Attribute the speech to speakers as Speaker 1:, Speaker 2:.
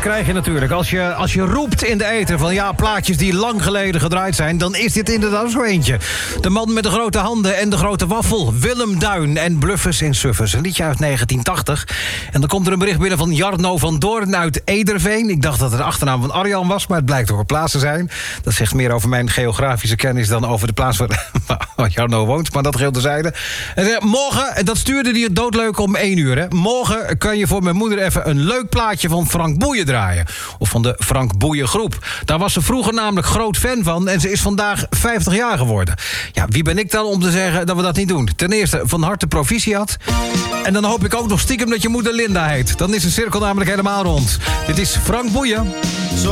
Speaker 1: krijg je natuurlijk. Als je roept in de ether van ja, plaatjes die lang geleden gedraaid zijn, dan is dit inderdaad zo eentje. De man met de grote handen en de grote waffel. Willem Duin en Bluffers in Suffers. Een liedje uit 1980. En dan komt er een bericht binnen van Jarno van Doorn uit Ederveen. Ik dacht dat het de achternaam van Arjan was, maar het blijkt toch een plaats te zijn. Dat zegt meer over mijn geografische kennis dan over de plaats waar Jarno woont. Maar dat geheel terzijde. En zei, morgen, en dat stuurde hij het doodleuk om 1 uur. Hè. Morgen kan je voor mijn moeder even een leuk plaatje van Frank Boeien draaien. Of van de Frank Boeien groep. Daar was ze vroeger namelijk groot fan van. En ze is vandaag 50 jaar geworden. Ja, wie ben ik dan om te zeggen dat we dat niet doen? Ten eerste, van harte proficiat. En dan hoop ik ook nog stiekem dat je moeder Linda heet. Dan is de cirkel namelijk helemaal rond. Dit is Frank Boeien.